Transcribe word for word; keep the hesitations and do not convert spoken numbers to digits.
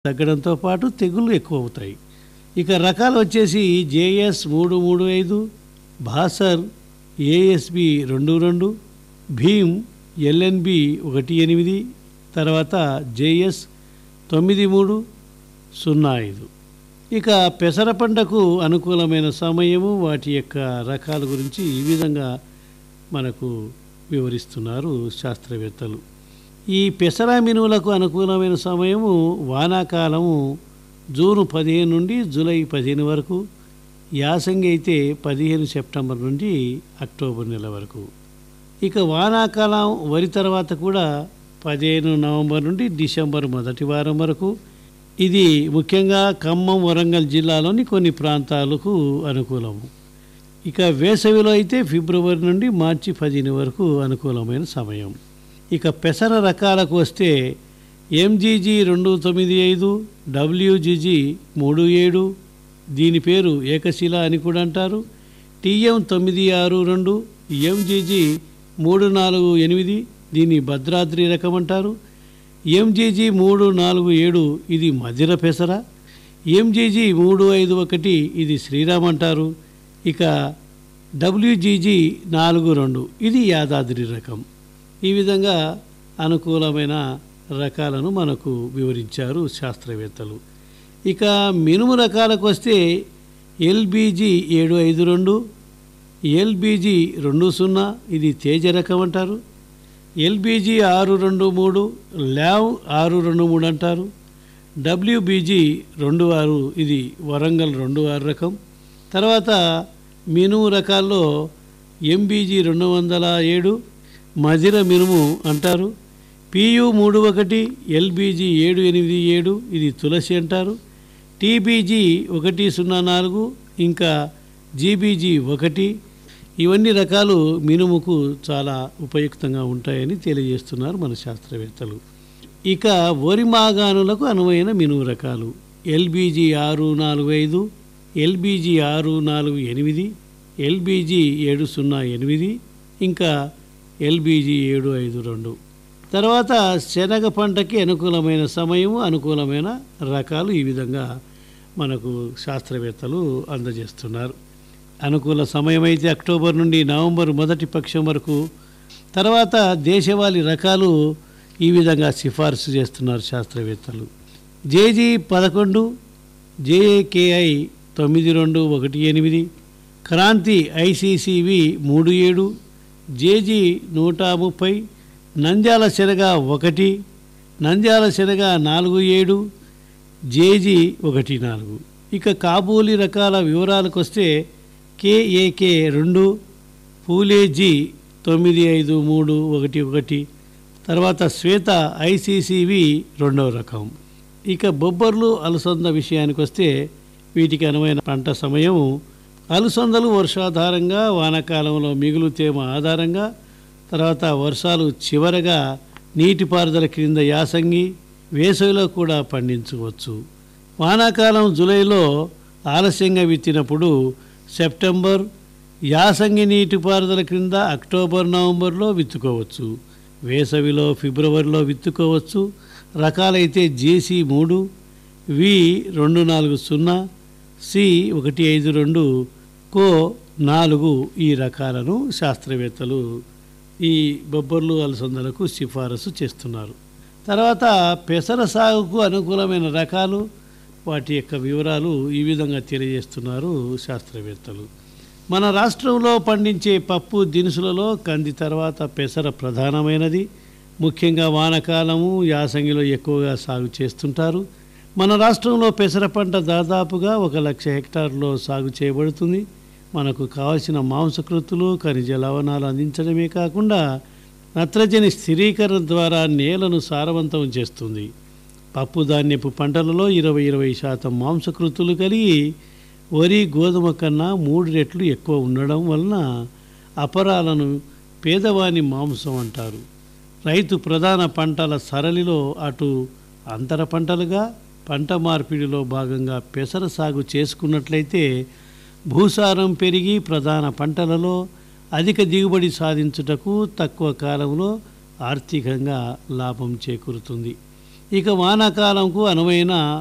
తగ్గడంతో పాటు తెగుళ్ళు ఎక్కువ అవుతాయి. ఇక రకాలు వచ్చేసి జేఎస్ మూడు మూడు ఐదు, భాసర్ ఏఎస్బి రెండు రెండు, భీమ్ ఎల్ఎన్బి ఒకటి ఎనిమిది, తర్వాత జేఎస్ తొమ్మిది మూడు సున్నా ఐదు. ఇక పెసర పంటకు అనుకూలమైన సమయము, వాటి యొక్క రకాల గురించి ఈ విధంగా మనకు వివరిస్తున్నారు శాస్త్రవేత్తలు. ఈ పెసర మినువులకు అనుకూలమైన సమయము వానాకాలము జూన్ పదిహేను నుండి జూలై పదిహేను వరకు, యాసంగి అయితే పదిహేను సెప్టెంబర్ నుండి అక్టోబర్ నెల వరకు. ఇక వానాకాలం వరి తర్వాత కూడా పదిహేను నవంబర్ నుండి డిసెంబర్ మొదటి వారం వరకు. ఇది ముఖ్యంగా ఖమ్మం, వరంగల్ జిల్లాలోని కొన్ని ప్రాంతాలకు అనుకూలము. ఇక వేసవిలో అయితే ఫిబ్రవరి నుండి మార్చి పదిహేను వరకు అనుకూలమైన సమయం. ఇక పెసర రకాలకు వస్తే ఎంజీజీ రెండు తొమ్మిది ఐదు, డబ్ల్యూజీజీ మూడు ఏడు, దీని పేరు ఏకశిల అని కూడా అంటారు. టీఎం తొమ్మిది ఆరు రెండు, ఎంజీజీ మూడు నాలుగు ఎనిమిది, దీన్ని భద్రాద్రి రకం అంటారు. ఎంజీజీ మూడు నాలుగు ఏడు, ఇది మధిర పెసర. ఎంజీజీ మూడు ఐదు ఒకటి, ఇది శ్రీరామ్ అంటారు. ఇక డబ్ల్యూజీజీ నాలుగు రెండు, ఇది యాదాద్రి రకం. ఈ విధంగా అనుకూలమైన రకాలను మనకు వివరించారు శాస్త్రవేత్తలు. ఇక మినుము రకాలకు వస్తే ఎల్బీజీ ఏడు ఐదు రెండు, ఎల్బీజీ రెండు సున్నా, ఇది తేజ రకం అంటారు. ఎల్బీజీ ఆరు రెండు మూడు, ల్యావ్ ఆరు రెండు మూడు అంటారు. డబ్ల్యూబీజీ రెండు ఆరు, ఇది వరంగల్ రెండు ఆరు రకం. తర్వాత మినుము రకాల్లో ఎంబీజీ రెండు వందల ఏడు, మధిర మినుము అంటారు. పియు మూడు ఒకటి, ఎల్బీజీ ఏడు ఎనిమిది ఏడు, ఇది తులసి అంటారు. టీబీజీ ఒకటి సున్నా నాలుగు, ఇంకా జీబీజీ ఒకటి, ఇవన్నీ రకాలు మినుముకు చాలా ఉపయుక్తంగా ఉంటాయని తెలియజేస్తున్నారు మన శాస్త్రవేత్తలు. ఇక వరి మాగాణులకు అనువైన మినుము రకాలు ఎల్బీజీ ఆరు నాలుగు ఐదు, ఎల్బీజీ ఆరు నాలుగు ఎనిమిది, ఎల్బీజీ ఏడు సున్నా ఎనిమిది, ఇంకా ఎల్బీజీ ఏడు ఐదు రెండు. తర్వాత శనగ పంటకి అనుకూలమైన సమయము, అనుకూలమైన రకాలు ఈ విధంగా మనకు శాస్త్రవేత్తలు అందజేస్తున్నారు. అనుకూల సమయం అయితే అక్టోబర్ నుండి నవంబర్ మొదటి పక్షం వరకు. తర్వాత దేశవాళీ రకాలు ఈ విధంగా సిఫార్సు చేస్తున్నారు శాస్త్రవేత్తలు. జేజీ పదకొండు, జేఏకేఐ తొమ్మిది రెండు ఒకటి ఎనిమిది, క్రాంతి ఐసీసీవి మూడు ఏడు, జేజీ నూట ముప్పై, నంద్యాల శనగ ఒకటి, నంద్యాల శనగ నాలుగు ఏడు, జేజీ ఒకటి నాలుగు. ఇక కాబూలి రకాల వివరాలకు వస్తే కేఏకే రెండు, పూలేజీ తొమ్మిది ఐదు మూడు ఒకటి ఒకటి, తర్వాత శ్వేత ఐసీసీవి రెండవ రకం. ఇక బొబ్బర్లు అలసంద విషయానికి వస్తే వీటికి అనువైన పంట సమయం అలసందలు వర్షాధారంగా, వానాకాలంలో మిగులు తేమ ఆధారంగా, తర్వాత వర్షాలు చివరగా నీటిపారుదల క్రింద యాసంగి, వేసవిలో కూడా పండించవచ్చు. వానాకాలం జూలైలో ఆలస్యంగా విత్తినప్పుడు సెప్టెంబర్, యాసంగి నీటిపారుదల క్రింద అక్టోబర్ నవంబర్లో విత్తుకోవచ్చు. వేసవిలో ఫిబ్రవరిలో విత్తుకోవచ్చు. రకాలైతే జేసీ మూడు, వి రెండు నాలుగు సున్నా, సి ఒకటి ఐదు రెండు, కో నాలుగు, ఈ రకాలను శాస్త్రవేత్తలు ఈ బొబ్బర్లు అలసందలకు సిఫారసు చేస్తున్నారు. తర్వాత పెసర సాగుకు అనుకూలమైన రకాలు, వాటి యొక్క వివరాలు ఈ విధంగా తెలియజేస్తున్నారు శాస్త్రవేత్తలు. మన రాష్ట్రంలో పండించే పప్పు దినుసులలో కంది తర్వాత పెసర ప్రధానమైనది. ముఖ్యంగా వానాకాలము, యాసంగిలో ఎక్కువగా సాగు చేస్తుంటారు. మన రాష్ట్రంలో పెసర పంట దాదాపుగా ఒక లక్ష హెక్టార్లో సాగు చేయబడుతుంది. మనకు కావలసిన మాంసకృతులు, ఖనిజ లవణాలు అందించడమే కాకుండా నత్రజని స్థిరీకరణ ద్వారా నేలను సారవంతం చేస్తుంది. పప్పు ధాన్యపు పంటలలో ఇరవై ఇరవై శాతం మాంసకృతులు కలిగి వరి, గోధుమ కన్నా మూడు రెట్లు ఎక్కువ ఉండడం వలన అపరాలను పేదవాని మాంసం అంటారు. రైతు ప్రధాన పంటల సరళిలో అటు అంతర పంటలుగా, పంట మార్పిడిలో భాగంగా పెసర సాగు చేసుకున్నట్లయితే భూసారం పెరిగి ప్రధాన పంటలలో అధిక దిగుబడి సాధించుటకు తక్కువ కాలంలో ఆర్థికంగా లాభం చేకూరుతుంది. ఇక వానాకాలంకు అనువైన